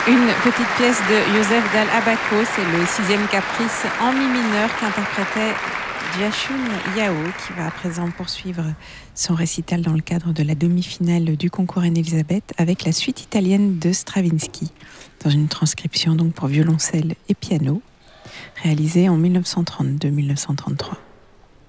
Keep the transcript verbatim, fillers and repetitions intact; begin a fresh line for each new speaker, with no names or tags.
Une petite pièce de Joseph Dal Abaco, c'est le sixième caprice en mi mineur qu'interprétait Jiachun Yao, qui va à présent poursuivre son récital dans le cadre de la demi-finale du concours Anne-Elisabeth avec la suite italienne de Stravinsky, dans une transcription donc pour violoncelle et piano, réalisée en mille neuf cent trente-deux mille neuf cent trente-trois.